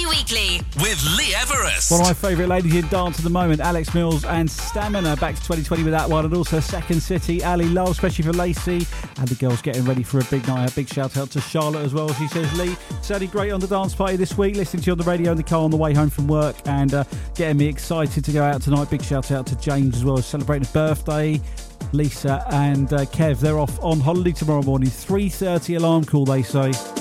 Weekly with Lee Everest. One of my favourite ladies in dance at the moment, Alex Mills and Stamina, back to 2020 with that one, and also Second City, Ali Love, especially for Lacey, and the girls getting ready for a big night. A big shout out to Charlotte as well. She says, Lee, certainly great on the dance party this week, listening to you on the radio in the car on the way home from work, and getting me excited to go out tonight. Big shout out to James as well, celebrating a birthday. Lisa and Kev, they're off on holiday tomorrow morning. 3:30 alarm call, they say.